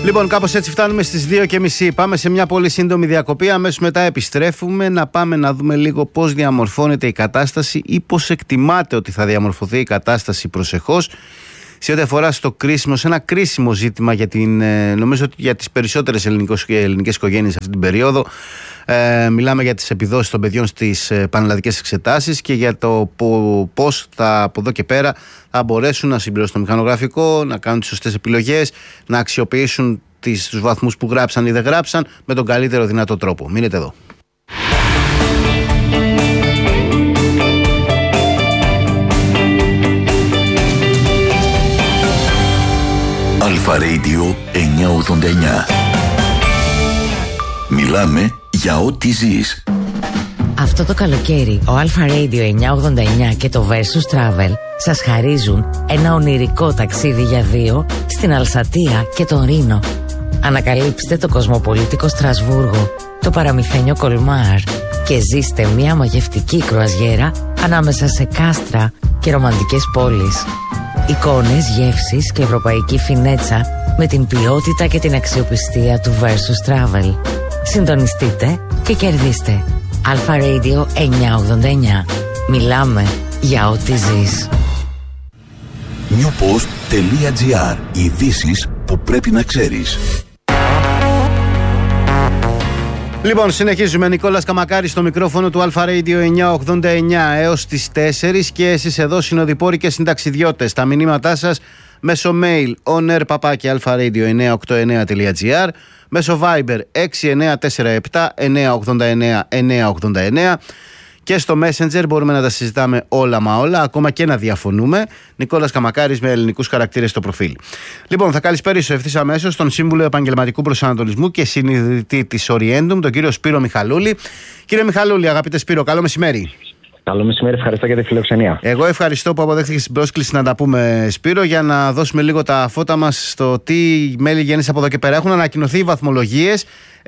Λοιπόν, κάπως έτσι φτάνουμε στις 2:30. Πάμε σε μια πολύ σύντομη διακοπή. Αμέσως μετά επιστρέφουμε να πάμε να δούμε λίγο πώς διαμορφώνεται η κατάσταση ή πώς εκτιμάται ότι θα διαμορφωθεί η κατάσταση προσεχώς σε ό,τι αφορά σε ένα κρίσιμο ζήτημα νομίζω ότι για τις περισσότερες ελληνικές οικογένειες αυτή την περίοδο. Μιλάμε για τις επιδόσεις των παιδιών στις πανελλαδικές εξετάσεις και για το πώς από εδώ και πέρα θα μπορέσουν να συμπληρώσουν το μηχανογραφικό, να κάνουν τις σωστές επιλογές, να αξιοποιήσουν τους βαθμούς που γράψαν ή δεν γράψαν με τον καλύτερο δυνατό τρόπο. Μείνετε εδώ. Αλφα Radio 989. Μιλάμε για ό,τι ζεις. Αυτό το καλοκαίρι ο Αλφα Radio 989 και το Versus Travel σας χαρίζουν ένα ονειρικό ταξίδι για δύο στην Αλσατία και τον Ρήνο. Ανακαλύψτε το κοσμοπολίτικο Στρασβούργο, το παραμυθένιο Κολμάρ και ζήστε μια μαγευτική κρουαζιέρα ανάμεσα σε κάστρα και ρομαντικές πόλεις. Εικόνες, γεύσεις και ευρωπαϊκή φινέτσα με την ποιότητα και την αξιοπιστία του Versus Travel. Συντονιστείτε και κερδίστε. Αλφα Radio 989. Μιλάμε για ό,τι ζεις. newpost.gr. Ειδήσεις που πρέπει να ξέρεις. Λοιπόν, συνεχίζουμε. Νικόλας Καμακάρης στο μικρόφωνο του Αλφα Radio 989 έως τις 4 και εσείς εδώ συνοδοιπόροι και συνταξιδιώτες. Τα μηνύματά σας μέσω mail onair@alfaradio989.gr, μέσω Viber 6947 989 989 και στο Messenger μπορούμε να τα συζητάμε όλα μα όλα, ακόμα και να διαφωνούμε. Νικόλας Καμακάρης με ελληνικούς χαρακτήρες στο προφίλ. Λοιπόν, θα καλησπέρισω ευθύς αμέσως τον Σύμβουλο Επαγγελματικού Προσανατολισμού και συνειδητή της Orientum, τον κύριο Σπύρο Μιχαλούλη. Κύριε Μιχαλούλη, αγαπητέ Σπύρο, καλό μεσημέρι. Καλό μεσημέρι, ευχαριστώ για τη φιλοξενία. Εγώ ευχαριστώ που αποδέχτηκες την πρόσκληση να τα πούμε, Σπύρο, για να δώσουμε λίγο τα φώτα μας στο τι μέλη γέννης από εδώ και πέρα. Έχουν ανακοινωθεί οι βαθμολογίες.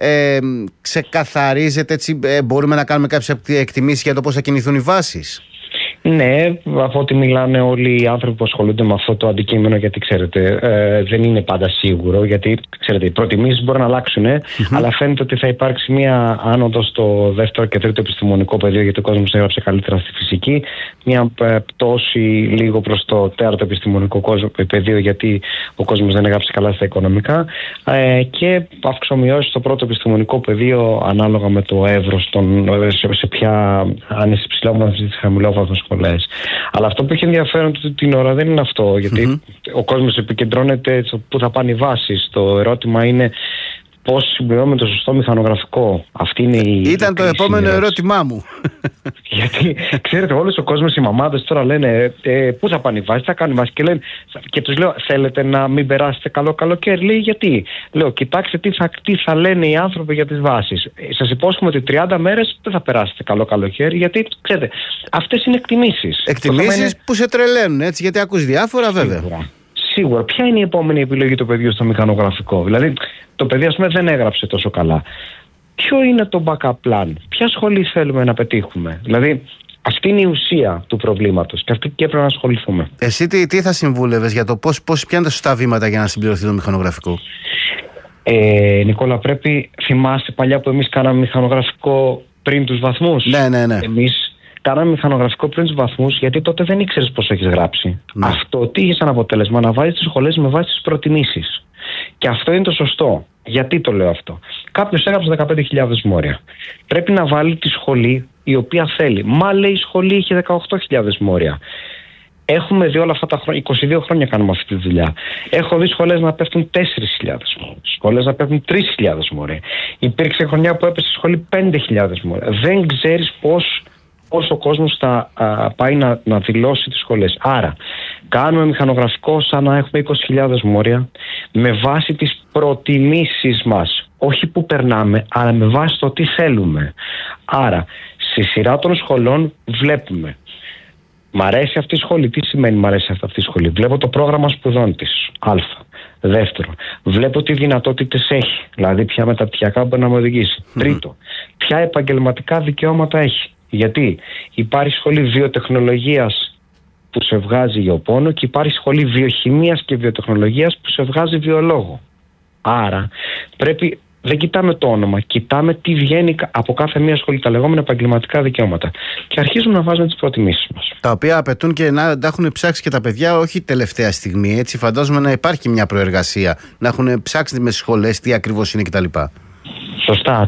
Ξεκαθαρίζεται έτσι, μπορούμε να κάνουμε κάποιες εκτιμήσεις για το πώς θα κινηθούν οι βάσεις? Ναι, από ό,τι μιλάνε όλοι οι άνθρωποι που ασχολούνται με αυτό το αντικείμενο, γιατί ξέρετε, δεν είναι πάντα σίγουρο, γιατί ξέρετε, οι προτιμήσεις μπορούν να αλλάξουν, αλλά φαίνεται ότι θα υπάρξει μια άνοδο στο δεύτερο και τρίτο επιστημονικό πεδίο, γιατί ο κόσμος έγραψε καλύτερα στη φυσική, μια πτώση λίγο προς το τέταρτο επιστημονικό πεδίο, γιατί ο κόσμος δεν έγραψε καλά στα οικονομικά, και αυξομοιώσεις στο πρώτο επιστημονικό πεδίο, ανάλογα με το εύρος σε ποια, αν είσαι ψηλόβαθμος ή χαμηλόβαθμος σχολές. Αλλά αυτό που έχει ενδιαφέρον την ώρα δεν είναι αυτό, γιατί ο κόσμος επικεντρώνεται στο πού θα πάνε οι βάσεις. Το ερώτημα είναι πώς συμπληρώνουμε το σωστό μηχανογραφικό. Αυτή είναι Ήταν το επόμενο ερώτημά μου. Γιατί ξέρετε, όλος ο κόσμος, οι μαμάδες τώρα λένε πού θα πάνε οι βάσεις, θα κάνουν βάσεις. Και τους λέω, θέλετε να μην περάσετε καλό καλοκαίρι? Λέει, γιατί? Λέω, κοιτάξτε τι θα λένε οι άνθρωποι για τις βάσεις. Σας υπόσχομαι ότι 30 μέρες δεν θα περάσετε καλό καλοκαίρι, γιατί ξέρετε, αυτές είναι εκτιμήσεις. Εκτιμήσεις που σε τρελαίνουν, έτσι, γιατί ακούς διάφορα, βέβαια. Σίγουρα. Ποια είναι η επόμενη επιλογή του παιδιού στο μηχανογραφικό? Δηλαδή, το παιδί, ας πούμε, δεν έγραψε τόσο καλά. Ποιο είναι το backup plan? Ποια σχολή θέλουμε να πετύχουμε? Δηλαδή, αυτή είναι η ουσία του προβλήματος και αυτή και πρέπει να ασχοληθούμε. Εσύ τι θα συμβούλευες για το ποια είναι τα σωστά βήματα για να συμπληρωθεί το μηχανογραφικό? Νικόλα, θυμάστε παλιά που εμείς κάναμε μηχανογραφικό πριν τους βαθμούς? Ναι. Εμείς κάναμε μηχανογραφικό πριν τους βαθμούς, γιατί τότε δεν ήξερες πώς έχεις γράψει. Ναι. Αυτό τι είχε σαν αποτέλεσμα? Να βάζεις τις σχολές με βάση τις προτιμήσεις. Και αυτό είναι το σωστό. Γιατί το λέω αυτό? Κάποιος έγραψε 15.000 μόρια. Πρέπει να βάλει τη σχολή η οποία θέλει. Μα λέει η σχολή είχε 18.000 μόρια. Έχουμε δει όλα αυτά τα χρόνια, 22 χρόνια κάνουμε αυτή τη δουλειά. Έχω δει σχολές να πέφτουν 4.000 μόρια, σχολές να πέφτουν 3.000 μόρια. Υπήρξε χρονιά που έπεσε σχολή 5.000 μόρια. Δεν ξέρεις πώς ο κόσμος θα πάει να δηλώσει τις σχολές. Άρα, κάνουμε μηχανογραφικό σαν να έχουμε 20.000 μόρια με βάση τις προτιμήσεις μας. Όχι που περνάμε, αλλά με βάση το τι θέλουμε. Άρα, στη σειρά των σχολών βλέπουμε. Μ' αρέσει αυτή η σχολή. Τι σημαίνει μ' αρέσει αυτή η σχολή? Βλέπω το πρόγραμμα σπουδών της. Α. Δεύτερον, βλέπω τι δυνατότητες έχει. Δηλαδή, ποια μεταπτυχιακά μπορεί να μου οδηγήσει. Τρίτο, ποια επαγγελματικά δικαιώματα έχει. Γιατί υπάρχει σχολή βιοτεχνολογίας που σε βγάζει γεωπόνο και υπάρχει σχολή βιοχημίας και βιοτεχνολογίας που σε βγάζει βιολόγο. Άρα πρέπει. Δεν κοιτάμε το όνομα, κοιτάμε τι βγαίνει από κάθε μία σχολή, τα λεγόμενα επαγγελματικά δικαιώματα. Και αρχίζουμε να βάζουμε τις προτιμήσεις μας. Τα οποία απαιτούν και να τα έχουν ψάξει και τα παιδιά, όχι τελευταία στιγμή. Έτσι, φαντάζομαι να υπάρχει μια προεργασία, να έχουν ψάξει με σχολές τι ακριβώς είναι κτλ. Σωστά.